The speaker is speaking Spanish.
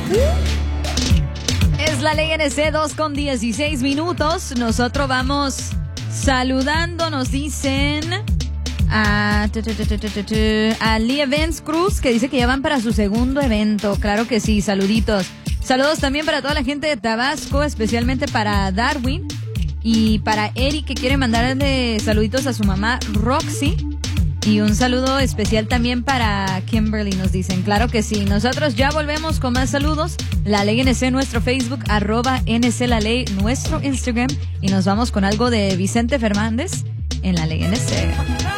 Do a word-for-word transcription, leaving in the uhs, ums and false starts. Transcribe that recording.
Es la ley N C, dos con dieciséis minutos. Nosotros vamos saludando, nos dicen a, a Lee Evans Cruz, que dice que ya van para su segundo evento. Claro que sí, saluditos. Saludos también para toda la gente de Tabasco, especialmente para Darwin y para Eric, que quiere mandarle saluditos a su mamá Roxy. Y un saludo especial también para Kimberly, nos dicen. Claro que sí. Nosotros ya volvemos con más saludos. La Ley N C, nuestro Facebook, arroba N C La Ley, nuestro Instagram. Y nos vamos con algo de Vicente Fernández en La Ley N C.